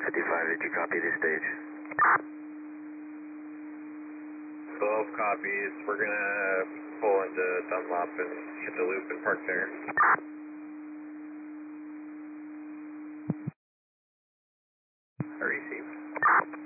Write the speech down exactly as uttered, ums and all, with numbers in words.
fifty-five, did you copy this stage? twelve copies. We're gonna pull into Dunlop and hit the loop and park there.